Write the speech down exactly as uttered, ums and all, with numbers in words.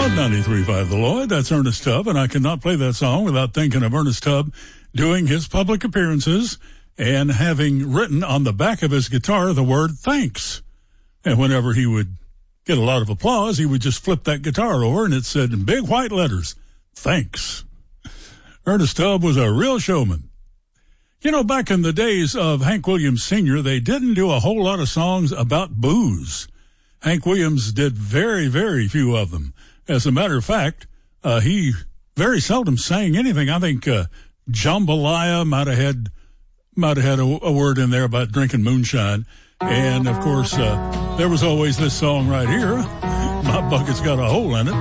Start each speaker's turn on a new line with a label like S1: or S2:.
S1: On ninety-three point five The Lloyd, that's Ernest Tubb, and I cannot play that song without thinking of Ernest Tubb doing his public appearances and having written on the back of his guitar the word thanks. And whenever he would get a lot of applause, he would just flip that guitar over and it said in big white letters, thanks. Ernest Tubb was a real showman. You know, back in the days of Hank Williams Senior, they didn't do a whole lot of songs about booze. Hank Williams did very, very few of them. As a matter of fact, uh, he very seldom sang anything. I think uh, Jambalaya might have had might have had a, a word in there about drinking moonshine. And, of course, uh, there was always this song right here, My Bucket's Got a Hole in It.